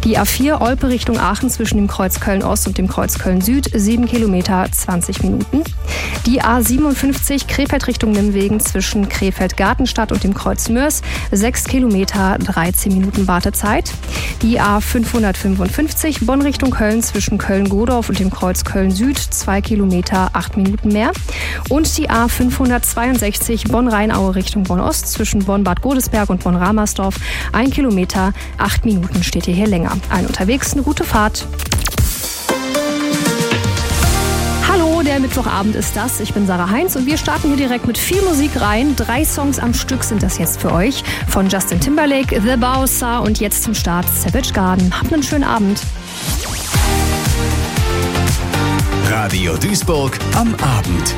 Die A4 Olpe Richtung Aachen zwischen dem Kreuz Köln-Ost und dem Kreuz Köln-Süd 7 Kilometer, 20 Minuten. Die A57 Krefeld Richtung Nimwegen zwischen Krefeld-Gartenstadt und dem Kreuz Mörs 6 Kilometer, 13 Minuten Wartezeit. Die A555 Bonn Richtung Köln zwischen Köln-Godorf und dem Kreuz Köln-Süd 2 Kilometer, 8 Minuten mehr. Und die A562 Bonn-Rheinaue Richtung Bonn-Ost zwischen Bonn-Bad Godesberg und Bonn-Ramersdorf 1 Kilometer, 8 Minuten steht ihr hier länger. Allen unterwegs eine gute Fahrt. Hallo, der Mittwochabend ist das. Ich bin Sarah Heinz und wir starten hier direkt mit viel Musik rein. 3 Songs am Stück sind das jetzt für euch. Von Justin Timberlake, The Bowser und jetzt zum Start Savage Garden. Habt einen schönen Abend. Radio Duisburg am Abend.